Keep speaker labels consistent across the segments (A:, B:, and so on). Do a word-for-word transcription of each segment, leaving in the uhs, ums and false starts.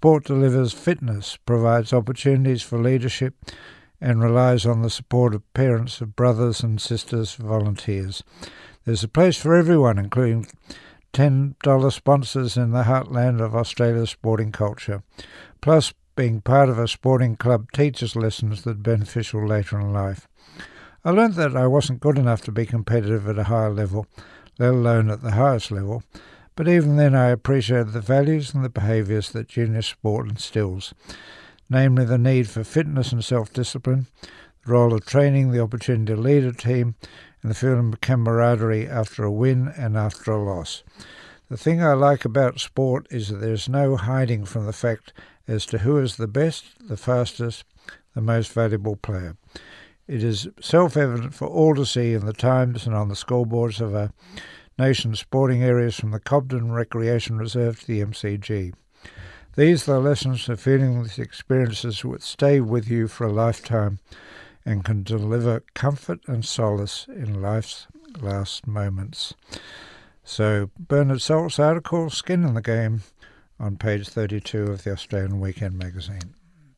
A: sport delivers fitness, provides opportunities for leadership, and relies on the support of parents, of brothers and sisters, volunteers. There's a place for everyone, including ten dollars sponsors in the heartland of Australia's sporting culture. Plus, being part of a sporting club teaches lessons that are beneficial later in life. I learned that I wasn't good enough to be competitive at a higher level, let alone at the highest level, but even then I appreciated the values and the behaviours that junior sport instills, namely the need for fitness and self-discipline, the role of training, the opportunity to lead a team, and the feeling of camaraderie after a win and after a loss. The thing I like about sport is that there's no hiding from the fact as to who is the best, the fastest, the most valuable player. It is self-evident for all to see in the times and on the scoreboards of our nation's sporting areas, from the Cobden Recreation Reserve to the M C G. These are the lessons of feeling these experiences which stay with you for a lifetime and can deliver comfort and solace in life's last moments. So, Bernard Salt's article, Skin in the Game, on page thirty-two of the Australian Weekend magazine.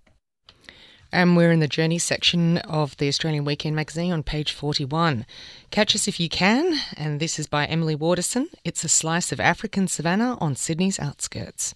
B: And we're in the Journey section of the Australian Weekend magazine on page forty-one. Catch Us If You Can, and this is by Emily Waterson. It's a slice of African savannah on Sydney's outskirts.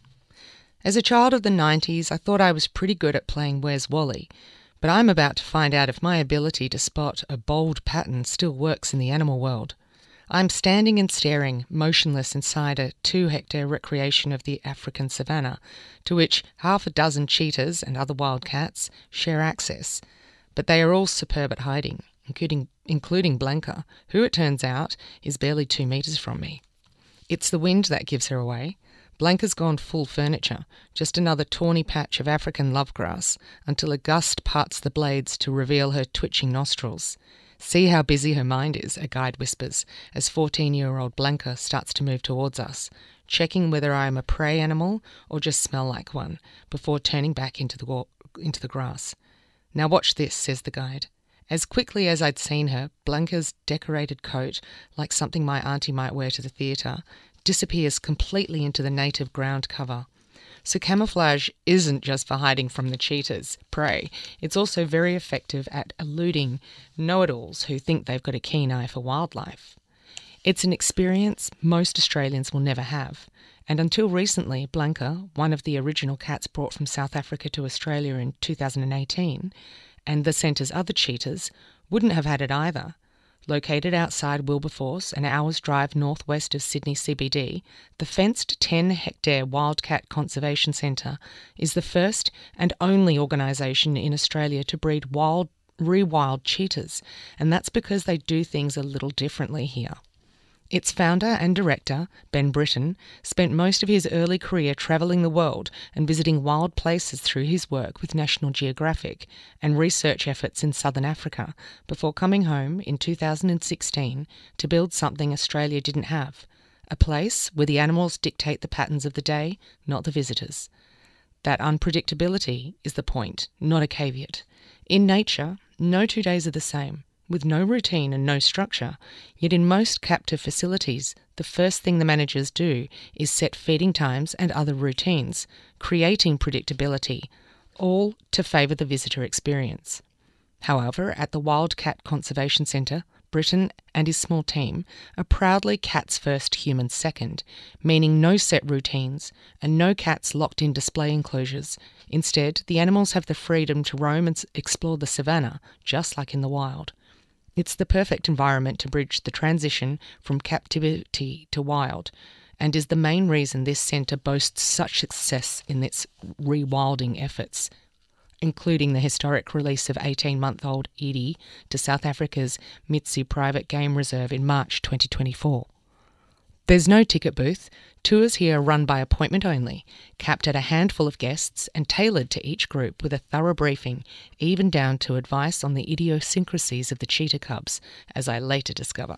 B: As a child of the nineties, I thought I was pretty good at playing Where's Wally, but I'm about to find out if my ability to spot a bold pattern still works in the animal world. I'm standing and staring, motionless inside a two-hectare recreation of the African savannah, to which half a dozen cheetahs and other wildcats share access. But they are all superb at hiding, including, including Blanca, who, it turns out, is barely two metres from me. It's the wind that gives her away. Blanca's gone full furniture, just another tawny patch of African lovegrass, until a gust parts the blades to reveal her twitching nostrils. See how busy her mind is, a guide whispers, as fourteen-year-old Blanca starts to move towards us, checking whether I am a prey animal or just smell like one, before turning back into the wa- into the grass. Now watch this, says the guide. As quickly as I'd seen her, Blanca's decorated coat, like something my auntie might wear to the theatre, disappears completely into the native ground cover. So camouflage isn't just for hiding from the cheetah's prey, it's also very effective at eluding know-it-alls who think they've got a keen eye for wildlife. It's an experience most Australians will never have, and until recently, Blanca, one of the original cats brought from South Africa to Australia in two thousand eighteen, and the centre's other cheetahs, wouldn't have had it either. Located outside Wilberforce, an hour's drive northwest of Sydney C B D, the fenced ten-hectare Wildcat Conservation Centre is the first and only organisation in Australia to breed wild, rewild cheetahs, and that's because they do things a little differently here. Its founder and director, Ben Britton, spent most of his early career travelling the world and visiting wild places through his work with National Geographic and research efforts in southern Africa, before coming home in two thousand sixteen to build something Australia didn't have, a place where the animals dictate the patterns of the day, not the visitors. That unpredictability is the point, not a caveat. In nature, no two days are the same, with no routine and no structure, yet in most captive facilities, the first thing the managers do is set feeding times and other routines, creating predictability, all to favour the visitor experience. However, at the Wildcat Conservation Centre, Britton and his small team are proudly cats first, humans second, meaning no set routines and no cats locked in display enclosures. Instead, the animals have the freedom to roam and explore the savannah, just like in the wild. It's the perfect environment to bridge the transition from captivity to wild, and is the main reason this centre boasts such success in its rewilding efforts, including the historic release of eighteen-month-old Edie to South Africa's Mitsi Private Game Reserve in March twenty twenty-four. There's no ticket booth. Tours here are run by appointment only, capped at a handful of guests and tailored to each group with a thorough briefing, even down to advice on the idiosyncrasies of the cheetah cubs, as I later discover.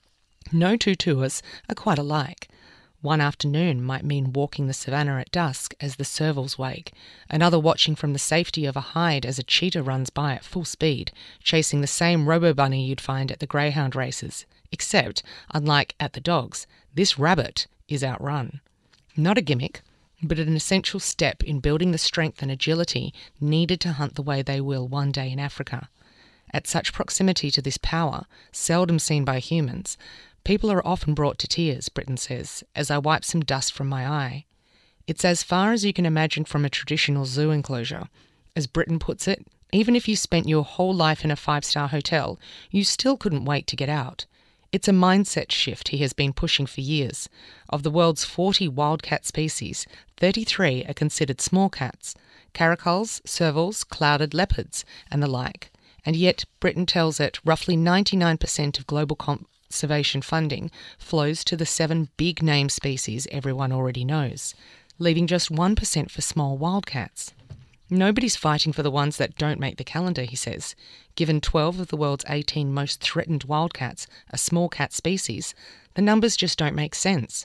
B: No two tours are quite alike. One afternoon might mean walking the savannah at dusk as the servals wake, another watching from the safety of a hide as a cheetah runs by at full speed, chasing the same robo-bunny you'd find at the greyhound races. Except, unlike at the dogs, this rabbit is outrun. Not a gimmick, but an essential step in building the strength and agility needed to hunt the way they will one day in Africa. At such proximity to this power, seldom seen by humans, people are often brought to tears, Britton says, as I wipe some dust from my eye. It's as far as you can imagine from a traditional zoo enclosure. As Britton puts it, even if you spent your whole life in a five-star hotel, you still couldn't wait to get out. It's a mindset shift he has been pushing for years. Of the world's forty wildcat species, thirty-three are considered small cats, caracals, servals, clouded leopards, and the like. And yet, Britton tells it, roughly ninety-nine percent of global conservation funding flows to the seven big-name species everyone already knows, leaving just one percent for small wildcats. Nobody's fighting for the ones that don't make the calendar, he says. Given twelve of the world's eighteen most threatened wildcats are small cat species, the numbers just don't make sense.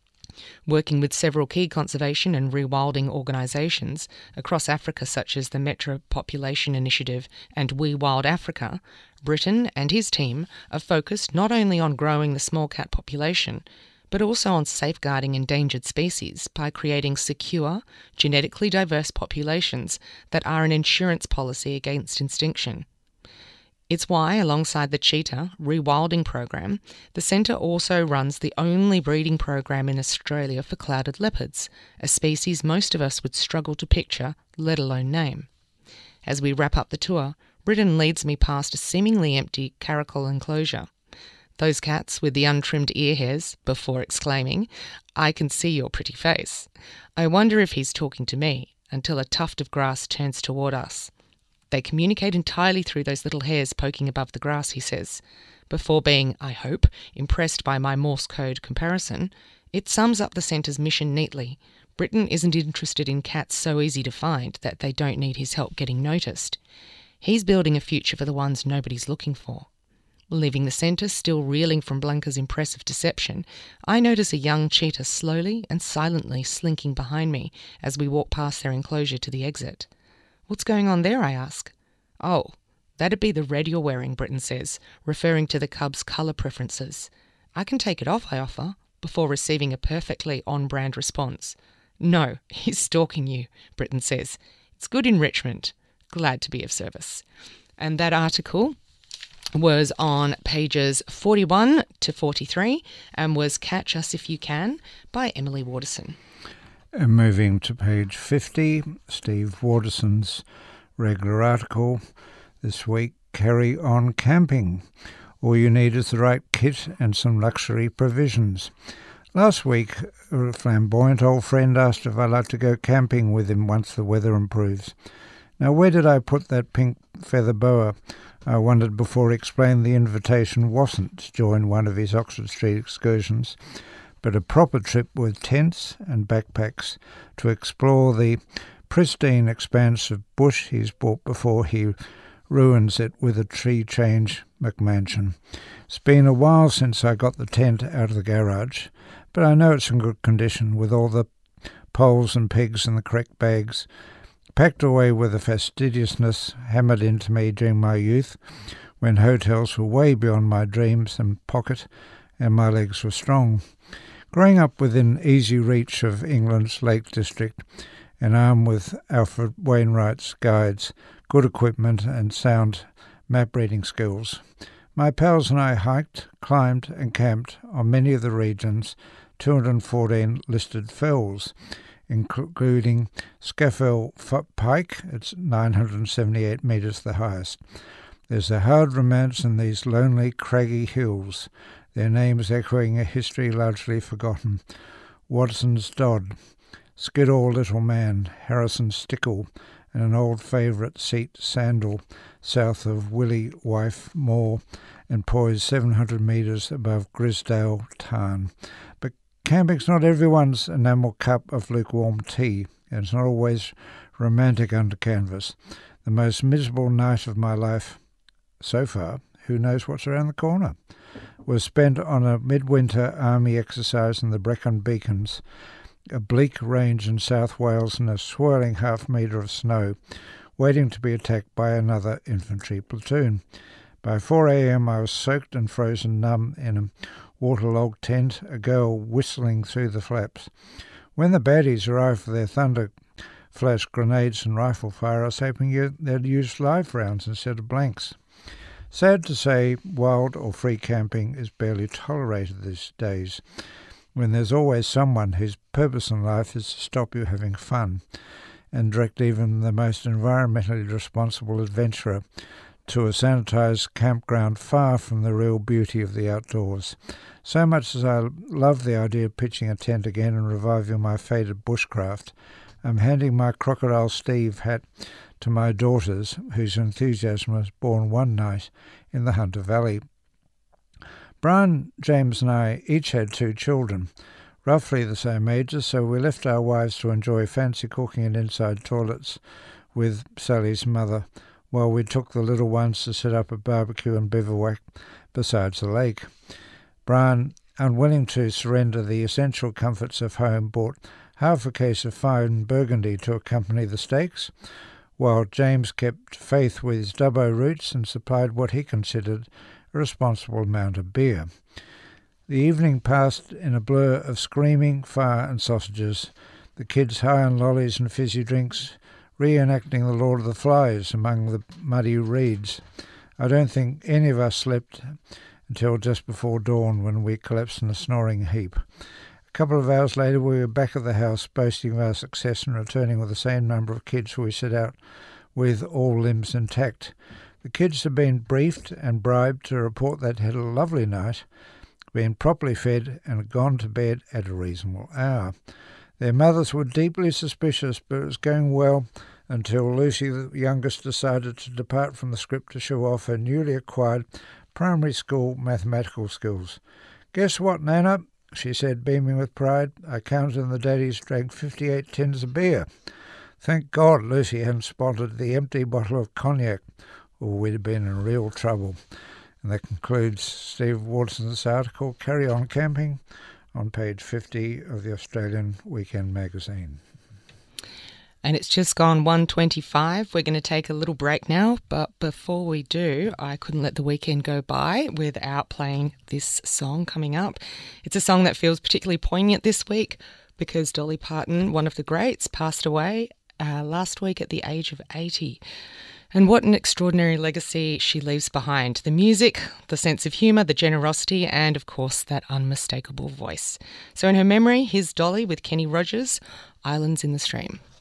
B: Working with several key conservation and rewilding organisations across Africa, such as the Metro Population Initiative and We Wild Africa, Britton and his team are focused not only on growing the small cat population, but also on safeguarding endangered species by creating secure, genetically diverse populations that are an insurance policy against extinction. It's why, alongside the cheetah rewilding program, the centre also runs the only breeding program in Australia for clouded leopards, a species most of us would struggle to picture, let alone name. As we wrap up the tour, Britton leads me past a seemingly empty caracal enclosure. Those cats with the untrimmed ear hairs, before exclaiming, "I can see your pretty face." I wonder if he's talking to me, until a tuft of grass turns toward us. They communicate entirely through those little hairs poking above the grass, he says. Before being, I hope, impressed by my Morse code comparison, it sums up the centre's mission neatly. Britton isn't interested in cats so easy to find that they don't need his help getting noticed. He's building a future for the ones nobody's looking for. Leaving the centre still reeling from Blanca's impressive deception, I notice a young cheetah slowly and silently slinking behind me as we walk past their enclosure to the exit. "What's going on there?" I ask. "Oh, that'd be the red you're wearing," Britton says, referring to the cub's colour preferences. "I can take it off," I offer, before receiving a perfectly on-brand response. "No, he's stalking you," Britton says. "It's good enrichment. Glad to be of service." And that article was on pages forty-one to forty-three and was Catch Us If You Can by Emily Waterson.
A: And moving to page fifty, Steve Waterson's regular article this week, Carry On Camping. All you need is the right kit and some luxury provisions. Last week, a flamboyant old friend asked if I'd like to go camping with him once the weather improves. Now, where did I put that pink feather boa? I wondered before he explained the invitation wasn't to join one of his Oxford Street excursions, but a proper trip with tents and backpacks to explore the pristine expanse of bush he's bought before he ruins it with a tree change McMansion. It's been a while since I got the tent out of the garage, but I know it's in good condition with all the poles and pegs in the correct bags, packed away with the fastidiousness hammered into me during my youth, when hotels were way beyond my dreams and pocket, and my legs were strong. Growing up within easy reach of England's Lake District, and armed with Alfred Wainwright's guides, good equipment and sound map-reading skills, my pals and I hiked, climbed and camped on many of the region's two hundred fourteen listed fells, including Scafell Pike, it's nine hundred seventy-eight metres the highest. There's a hard romance in these lonely, craggy hills, their names echoing a history largely forgotten. Watson's Dodd, Skiddaw Little Man, Harrison Stickle, and an old favourite seat, Sandal, south of Willie Wife Moor, and poised seven hundred metres above Grisdale Tarn. But camping's not everyone's enamel cup of lukewarm tea, and it's not always romantic under canvas. The most miserable night of my life so far, who knows what's around the corner, was spent on a midwinter army exercise in the Brecon Beacons, a bleak range in South Wales in a swirling half metre of snow, waiting to be attacked by another infantry platoon. By four a.m. I was soaked and frozen numb in a waterlogged tent, a girl whistling through the flaps. When the baddies arrived for their thunder flash grenades and rifle fire, I was hoping you, they'd use live rounds instead of blanks. Sad to say, wild or free camping is barely tolerated these days, when there's always someone whose purpose in life is to stop you having fun and direct even the most environmentally responsible adventurer to a sanitised campground far from the real beauty of the outdoors. So much as I love the idea of pitching a tent again and reviving my faded bushcraft, I'm handing my Crocodile Steve hat to my daughters, whose enthusiasm was born one night in the Hunter Valley. Brian, James and I each had two children, roughly the same ages, so we left our wives to enjoy fancy cooking and inside toilets with Sally's mother, while we took the little ones to set up a barbecue and bivouac beside the lake. Brian, unwilling to surrender the essential comforts of home, bought half a case of fine Burgundy to accompany the steaks, while James kept faith with his Dubbo roots and supplied what he considered a responsible amount of beer. The evening passed in a blur of screaming, fire and sausages, the kids high on lollies and fizzy drinks, reenacting the Lord of the Flies among the muddy reeds. I don't think any of us slept until just before dawn, when we collapsed in a snoring heap. A couple of hours later we were back at the house, boasting of our success and returning with the same number of kids who we set out with, all limbs intact. The kids had been briefed and bribed to report they'd had a lovely night, been properly fed and had gone to bed at a reasonable hour. Their mothers were deeply suspicious, but it was going well until Lucy, the youngest, decided to depart from the script to show off her newly acquired primary school mathematical skills. "Guess what, Nana?" she said, beaming with pride. "I counted and the daddies drank fifty-eight tins of beer." Thank God Lucy hadn't spotted the empty bottle of cognac, or we'd have been in real trouble. And that concludes Steve Waterson's article, Carry On Camping, on page fifty of the Australian Weekend Magazine.
B: And it's just gone one twenty-five. We're going to take a little break now, but before we do, I couldn't let the weekend go by without playing this song coming up. It's a song that feels particularly poignant this week because Dolly Parton, one of the greats, passed away uh, last week at the age of eighty. And what an extraordinary legacy she leaves behind. The music, the sense of humour, the generosity, and of course that unmistakable voice. So in her memory, here's Dolly with Kenny Rogers, Islands in the Stream.